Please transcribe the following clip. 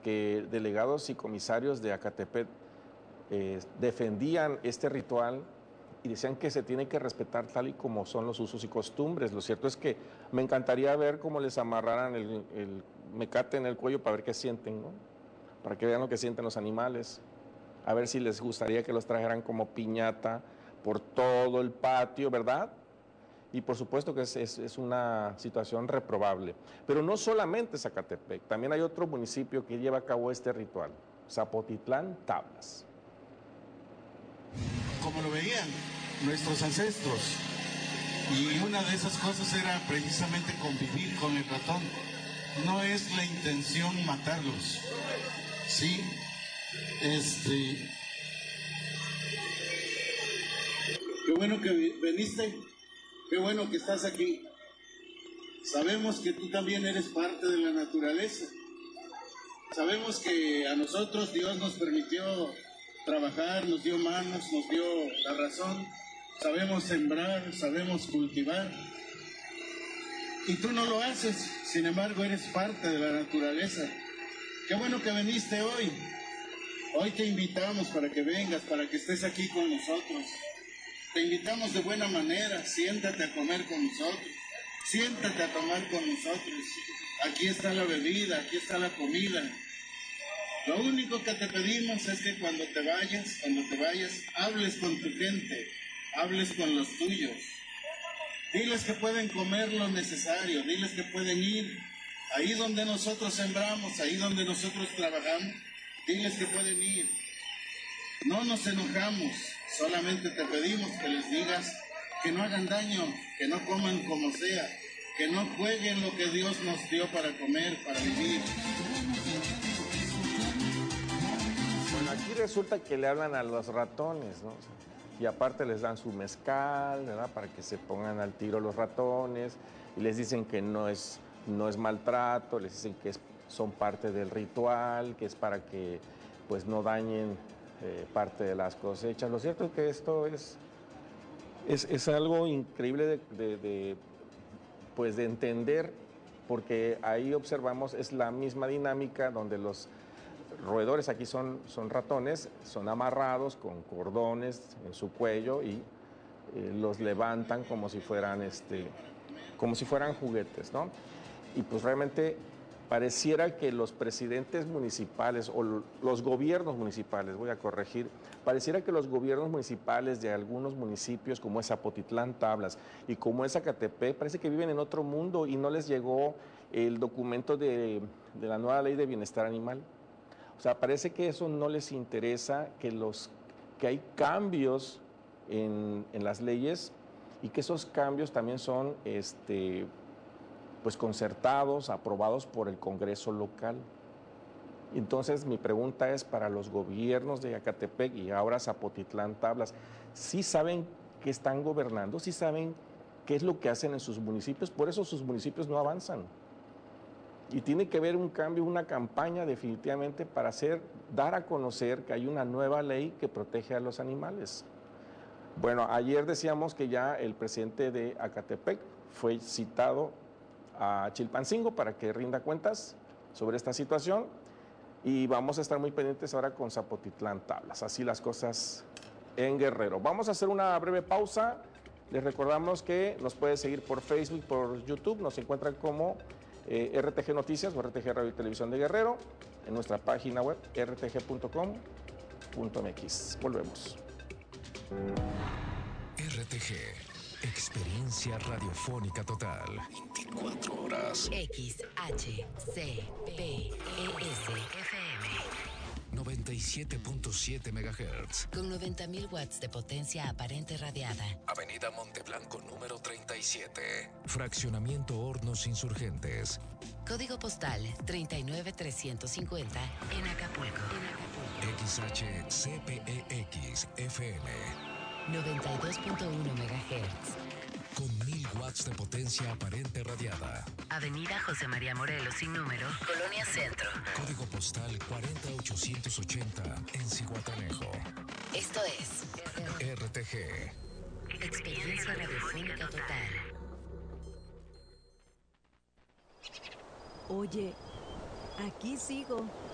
que delegados y comisarios de Acatepec defendían este ritual y decían que se tiene que respetar tal y como son los usos y costumbres. Lo cierto es que me encantaría ver cómo les amarraran el mecate en el cuello para ver qué sienten, ¿no? Para que vean lo que sienten los animales, a ver si les gustaría que los trajeran como piñata por todo el patio, ¿verdad? Y por supuesto que es una situación reprobable. Pero no solamente Zacatepec, también hay otro municipio que lleva a cabo este ritual, Zapotitlán Tablas. Como lo veían nuestros ancestros, y una de esas cosas era precisamente convivir con el ratón. No es la intención matarlos, ¿sí? Qué bueno que viniste, qué bueno que estás aquí. Sabemos que tú también eres parte de la naturaleza. Sabemos que a nosotros Dios nos permitió trabajar, nos dio manos, nos dio la razón. Sabemos sembrar, sabemos cultivar. Y tú no lo haces, sin embargo eres parte de la naturaleza. Qué bueno que viniste hoy. Hoy te invitamos para que vengas, para que estés aquí con nosotros. Te invitamos de buena manera, siéntate a comer con nosotros, siéntate a tomar con nosotros. Aquí está la bebida, aquí está la comida. Lo único que te pedimos es que cuando te vayas, hables con tu gente, hables con los tuyos. Diles que pueden comer lo necesario, diles que pueden ir ahí donde nosotros sembramos, ahí donde nosotros trabajamos, diles que pueden ir. No nos enojamos, solamente te pedimos que les digas que no hagan daño, que no coman como sea, que no jueguen lo que Dios nos dio para comer, para vivir. Bueno, aquí resulta que le hablan a los ratones, ¿no? Y aparte les dan su mezcal, ¿verdad? Para que se pongan al tiro los ratones, y les dicen que no es maltrato, les dicen que son parte del ritual, que es para que pues no dañen parte de las cosechas. Lo cierto es que esto es algo increíble pues de entender, porque ahí observamos, es la misma dinámica donde los roedores aquí son ratones, son amarrados con cordones en su cuello y los levantan como si fueran juguetes, ¿no? Y pues realmente pareciera que los presidentes municipales o los gobiernos municipales, voy a corregir, pareciera que los gobiernos municipales de algunos municipios como es Zapotitlán Tablas y como es Zacatepec, parece que viven en otro mundo y no les llegó el documento de la nueva ley de bienestar animal. O sea, parece que eso no les interesa, que hay cambios en las leyes y que esos cambios también son pues concertados, aprobados por el Congreso local. Entonces mi pregunta es para los gobiernos de Ecatepec y ahora Zapotitlán Tablas, ¿sí saben qué están gobernando? ¿Sí saben qué es lo que hacen en sus municipios? Por eso sus municipios no avanzan. Y tiene que haber un cambio, una campaña definitivamente para dar a conocer que hay una nueva ley que protege a los animales. Bueno, ayer decíamos que ya el presidente de Ecatepec fue citado a Chilpancingo para que rinda cuentas sobre esta situación y vamos a estar muy pendientes ahora con Zapotitlán Tablas. Así las cosas en Guerrero. Vamos a hacer una breve pausa. Les recordamos que nos puede seguir por Facebook, por YouTube. Nos encuentran como RTG Noticias o RTG Radio y Televisión de Guerrero en nuestra página web rtg.com.mx. Volvemos. RTG, experiencia radiofónica total. 24 horas. XHCPES-FM 97.7 MHz. con 90.000 watts de potencia aparente radiada. Avenida Monteblanco número 37. Fraccionamiento Hornos Insurgentes. Código postal 39350 en Acapulco. XHCPEX FM 92.1 MHz. con 1000 watts de potencia aparente radiada. Avenida José María Morelos sin número, Colonia Centro. Código postal 40880 en Zihuatanejo. Esto es RTG. Experiencia Radiofónica Total. Oye, aquí sigo,